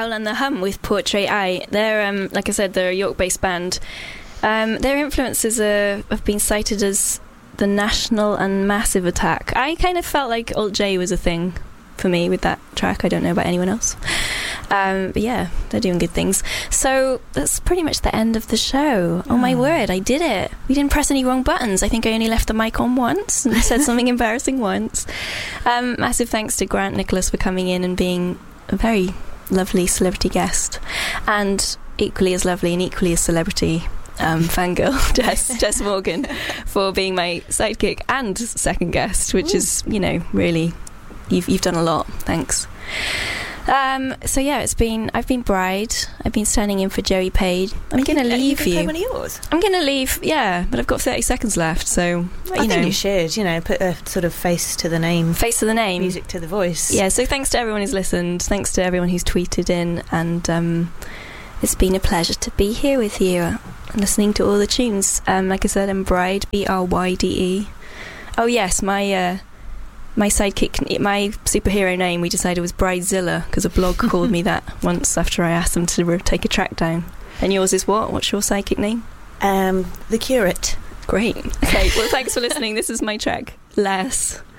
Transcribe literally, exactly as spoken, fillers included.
Girl and the Hum with Portrait Eye. They're, um, like I said, they're a York-based band. Um, their influences are, have been cited as The National and Massive Attack. I kind of felt like Alt J was a thing for me with that track. I don't know about anyone else. Um, but yeah, they're doing good things. So that's pretty much the end of the show. Oh, oh my word, I did it. We didn't press any wrong buttons. I think I only left the mic on once and said something embarrassing once. Um, massive thanks to Grant Nicholas for coming in and being a very lovely celebrity guest. And equally as lovely and equally as celebrity um, fangirl, Jess, Jess Morgan, for being my sidekick and second guest, which Ooh. is, you know, really, you've, you've done a lot. Thanks. Um, so yeah, it's been. I've been Bride. I've been standing in for Joey Page. I'm going to leave you. Play one of yours. I'm going to leave. Yeah, but I've got thirty seconds left. So you I know, think you should. You know, put a sort of face to the name. Face to the name. Music to the voice. Yeah. So thanks to everyone who's listened. Thanks to everyone who's tweeted in, and um, it's been a pleasure to be here with you, and listening to all the tunes. Um, like I said, I'm Bride. B R Y D E. Oh yes, my. Uh, My sidekick, my superhero name, we decided was Bridezilla, because a blog called me that once after I asked them to re- take a track down. And yours is what? What's your sidekick name? Um, The Curate. Great. Okay, well, thanks for listening. This is my track, Less.